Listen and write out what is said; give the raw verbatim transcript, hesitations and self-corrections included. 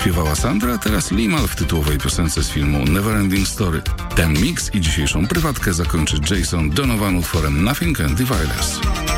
śpiewała Sandra, a teraz Limal w tytułowej piosence z filmu Neverending Story. Ten miks i dzisiejszą prywatkę zakończy Jason Donovan utworem Nothing Can Divide Us.